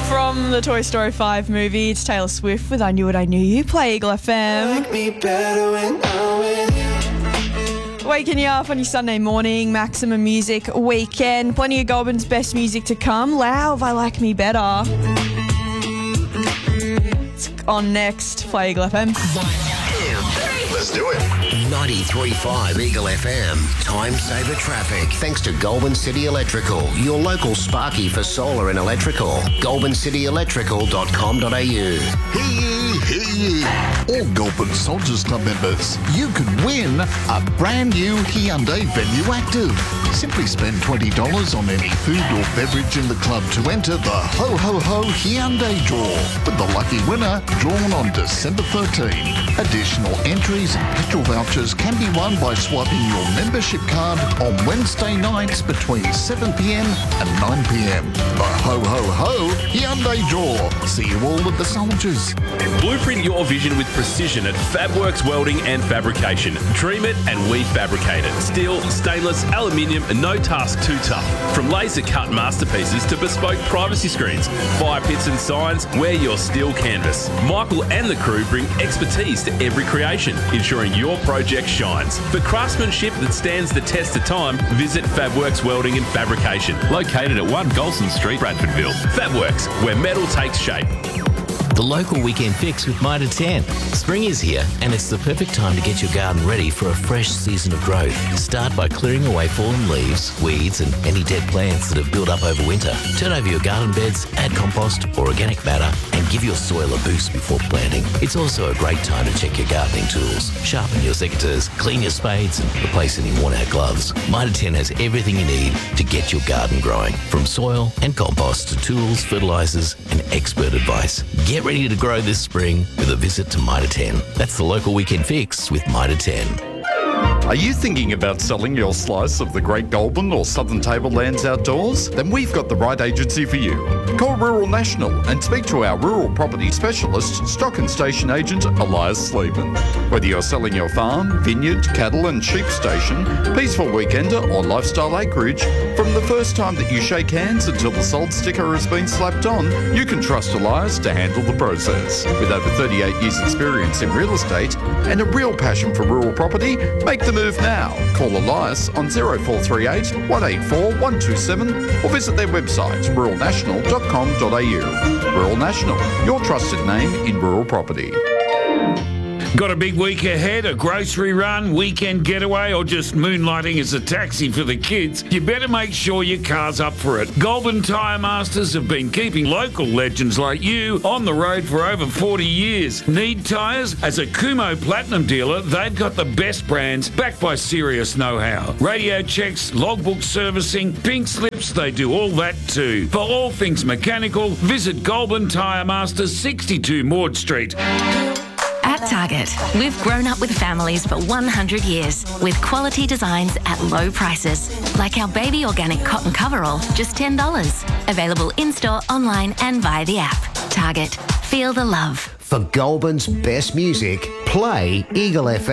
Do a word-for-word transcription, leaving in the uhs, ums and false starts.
From the Toy Story five movie, it's Taylor Swift with I Knew What I Knew You. Play Eagle F M. Make me better when I'm with you. Waking you up on your Sunday morning, Maximum Music Weekend. Plenty of Goulburn's best music to come. Lauv, I Like Me Better. It's on next. Play Eagle F M. Let's do it. ninety-three point five Eagle F M. Time saver traffic. Thanks to Goulburn City Electrical, your local Sparky for solar and electrical. goulburn city electrical dot com dot a u. Hey, hey, all Goulburn Soldiers Club members, you could win a brand new Hyundai Venue Active. Simply spend twenty dollars on any food or beverage in the club to enter the Ho Ho Ho Hyundai Draw, with the lucky winner drawn on December thirteenth. Additional entries and petrol vouchers can be won by swiping your membership card on Wednesday nights between seven p.m. and nine p.m. The Ho Ho Ho Hyundai Draw. See you all at the Soldiers. Blueprint your vision with precision at Fabworks Welding and Fabrication. Dream it and we fabricate it. Steel, stainless, aluminium, and no task too tough. From laser cut masterpieces to bespoke privacy screens, fire pits and signs, wear your steel canvas. Michael and the crew bring expertise to every creation, ensuring your project shines. For craftsmanship that stands the test of time, visit Fabworks Welding and Fabrication, located at one Golson Street, Bradfordville. Fabworks, where metal takes shape. The local weekend fix with Mitre ten. Spring is here and it's the perfect time to get your garden ready for a fresh season of growth. Start by clearing away fallen leaves, weeds and any dead plants that have built up over winter. Turn over your garden beds, add compost or organic matter and give your soil a boost before planting. It's also a great time to check your gardening tools, sharpen your secateurs, clean your spades and replace any worn out gloves. Mitre ten has everything you need to get your garden growing, from soil and compost to tools, fertilisers and expert advice. Get ready to grow this spring with a visit to Mitre ten. That's the local weekend fix with Mitre ten. Are you thinking about selling your slice of the Great Goulburn or Southern Tablelands outdoors? Then we've got the right agency for you. Call Rural National and speak to our rural property specialist, stock and station agent Elias Sleeman. Whether you're selling your farm, vineyard, cattle and sheep station, peaceful weekender or lifestyle acreage, from the first time that you shake hands until the sold sticker has been slapped on, you can trust Elias to handle the process. With over thirty-eight years experience in real estate and a real passion for rural property, make the move now. Call Elias on zero four three eight, one eight four, one two seven or visit their website rural national dot com dot a u. Rural National, your trusted name in rural property. Got a big week ahead, a grocery run, weekend getaway, or just moonlighting as a taxi for the kids? You better make sure your car's up for it. Goulburn Tyre Masters have been keeping local legends like you on the road for over forty years. Need tyres? As a Kumho Platinum dealer, they've got the best brands backed by serious know-how. Radio checks, logbook servicing, pink slips, they do all that too. For all things mechanical, visit Goulburn Tyre Masters, sixty-two Maud Street. At Target, we've grown up with families for one hundred years, with quality designs at low prices, like our baby organic cotton coverall, just ten dollars. Available in-store, online and via the app. Target, feel the love. For Goulburn's best music, play Eagle F M.